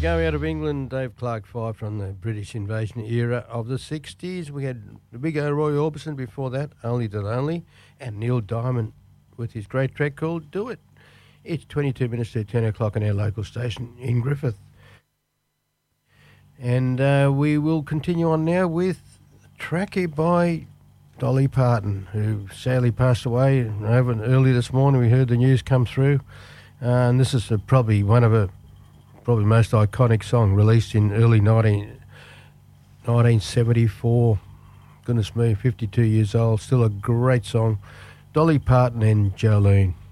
go out of England, Dave Clark Five from the British invasion era of the 60s. We had the big Roy Orbison before that, Only the Lonely, and Neil Diamond with his great track called Do It. It's 22 minutes to 10 o'clock on our local station in Griffith. And we will continue on now with a track by Dolly Parton, who sadly passed away early this morning. We heard the news come through. And this is probably one of her most iconic song released in early 1974. Goodness me, 52 years old, still a great song. Dolly Parton and Jolene.